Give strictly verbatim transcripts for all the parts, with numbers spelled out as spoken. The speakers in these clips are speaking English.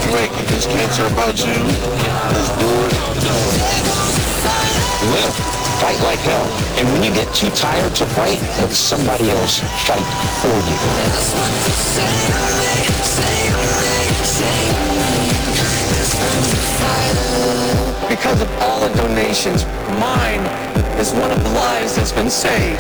break it. This can't care about you. Let's do it. Live. Fight like hell. And when you get too tired to fight, let somebody else fight for you. Because of all the donations, mine is one of the lives that's been saved.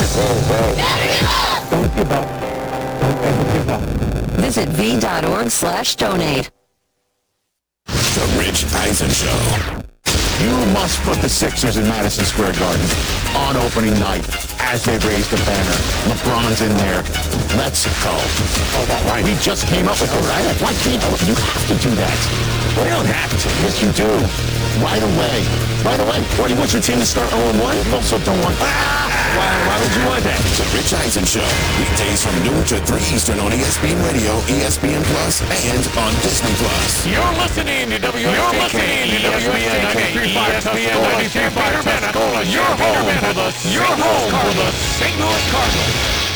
Don't give up. Don't ever give up. Visit v.org slash donate. The Rich Eisen Show. You must put the Sixers in Madison Square Garden on opening night as they raise the banner. LeBron's in there. Let's go. Oh, that right. He just came up with it, right? Why can't you? You have to do that. Well, you don't have to. Yes, you do. Right away. Right away. What, do you want your team to start oh and one? You also don't want... Ah! Why, why would you want that? The Rich Eisen Show. Weekdays from noon to three Eastern on E S P N Radio, E S P N Plus, and on Disney Plus. You're listening to W S P N. You're listening to W S P N ninety-three point five Tuscola. Your home for the your home for the Saint Louis Cardinals.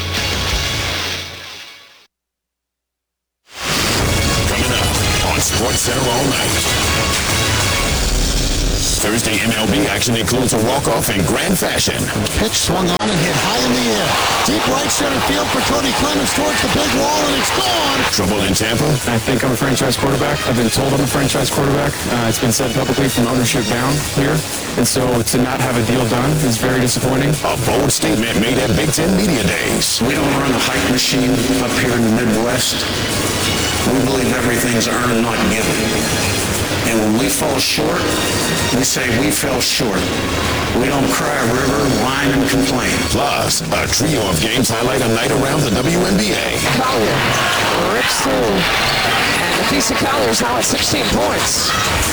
Coming up on Sports Center all night. Thursday M L B action includes a walk-off in grand fashion. Pitch swung on and hit high in the air. Deep right center field for Tony Clemens towards the big wall, and it's gone. Trouble in Tampa? I think I'm a franchise quarterback. I've been told I'm a franchise quarterback. Uh, it's been said publicly from ownership down here. And so to not have a deal done is very disappointing. A bold statement made at Big Ten Media Days. We don't run a hype machine up here in the Midwest. We believe everything's earned, not given. And when we fall short, we say we fell short. We don't cry a river, whine, and complain. Plus, a trio of games highlight a night around the W N B A. Collier rips through, and a piece of Collier is now at sixteen points.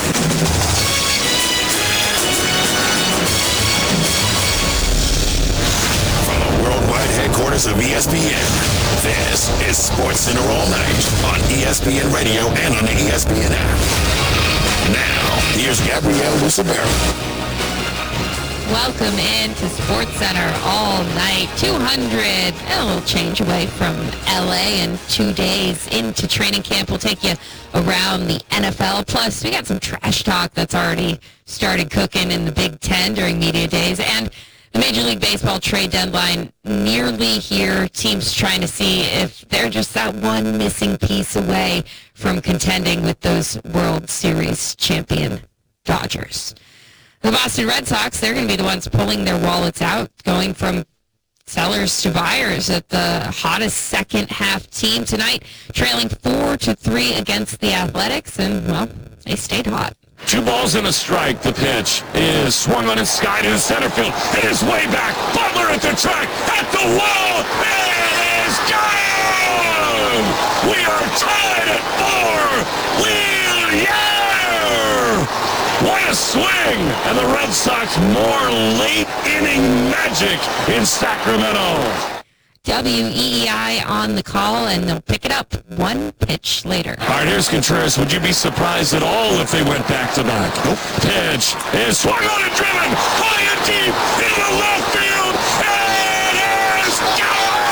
From the worldwide headquarters of E S P N, this is Sports Center all night on E S P N Radio and on the E S P N app. Now, here's Gabrielle Lucibero. Welcome into Sports Center all night. two hundred, a little change away from L A, and two days into training camp. We'll take you around the N F L. Plus, we got some trash talk that's already started cooking in the Big Ten during media days. And the Major League Baseball trade deadline nearly here. Teams trying to see if they're just that one missing piece away from contending with those World Series champion Dodgers. The Boston Red Sox, they're going to be the ones pulling their wallets out, going from sellers to buyers at the hottest second half team tonight, trailing four to three against the Athletics, and, well, they stayed hot. Two balls and a strike. The pitch is swung on its sky to the center field. It is way back. Butler at the track, at the wall. It is gone! We are tied at four. We're yeah! What a swing! And the Red Sox more late inning magic in Sacramento. W E E I on the call, and they'll pick it up one pitch later. All right, here's Contreras. Would you be surprised at all if they went back-to-back? Nope. Pitch is swung on and driven. High and deep into left field. It is gone!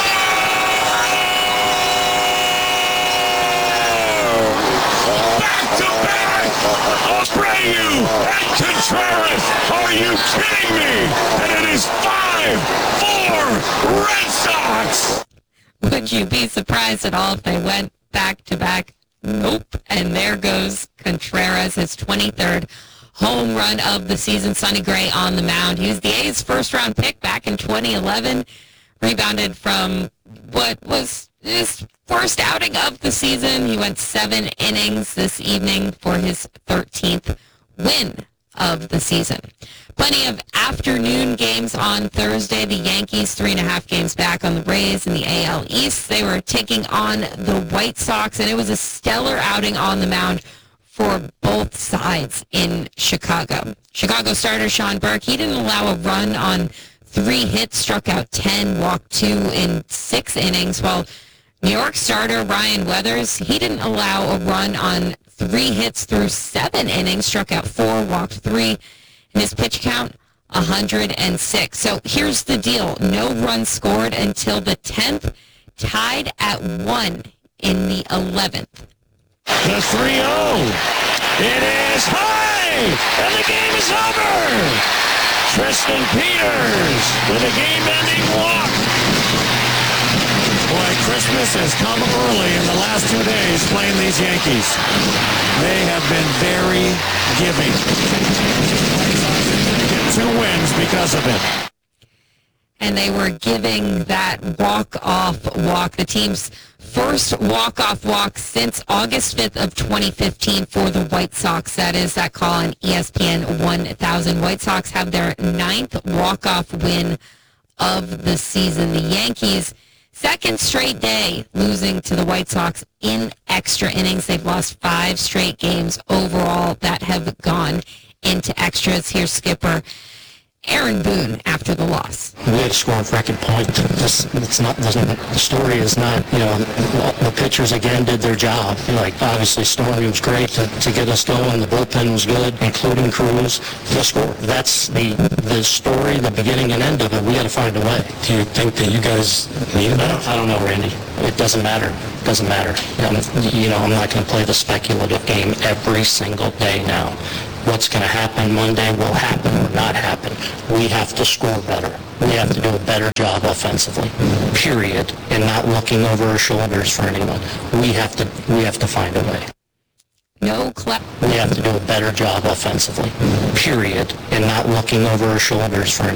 Back-to-back. Abreu and Contreras. Are you kidding me? And it is five four Red Sox. Would you be surprised at all if they went back-to-back? Nope. And there goes Contreras, his twenty-third home run of the season. Sonny Gray on the mound. He was the A's first-round pick back in twenty eleven. Rebounded from what was his first outing of the season. He went seven innings this evening for his thirteenth win of the season. Plenty of afternoon games on Thursday. The Yankees, three and a half games back on the Rays in the A L East. They were taking on the White Sox, and it was a stellar outing on the mound for both sides in Chicago. Chicago starter Sean Burke, he didn't allow a run on three hits, struck out ten, walked two in six innings, while New York starter Ryan Weathers, he didn't allow a run on three hits through seven innings, struck out four, walked three. And his pitch count, one hundred six. So here's the deal. No runs scored until the tenth, tied at one in the eleventh. The three oh. It is high, and the game is over. Tristan Peters with a game-ending walk. Boy, Christmas has come early in the last two days playing these Yankees. They have been very giving. Two wins because of it. And they were giving that walk-off walk, the team's first walk-off walk since August fifth of twenty fifteen for the White Sox. That is that call on E S P N one thousand. White Sox have their ninth walk-off win of the season. The Yankees, second straight day losing to the White Sox in extra innings. They've lost five straight games overall that have gone into extras. Here's skipper Aaron Boone after the loss. We had to score on record point. This, it's not, doesn't, the story is not, you know, the pitchers again did their job. Like, obviously, Story was great to, to get us going. The bullpen was good, including Cruz. The score, that's the the story, the beginning and end of it. We got to find a way. Do you think that you guys need that? I don't know, Randy. It doesn't matter. It doesn't matter. You know, you know I'm not going to play the speculative game every single day now. What's going to happen Monday will happen or not happen. We have to score better. We have to do a better job offensively, period, and not looking over our shoulders for anyone. We have to we have to find a way. No clap. We have to do a better job offensively, period, and not looking over our shoulders for anyone.